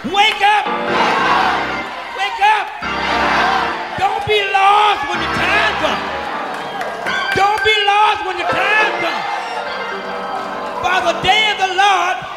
Wake up! Wake up! Don't be lost when the time comes. Don't be lost when the time comes. For the day of the Lord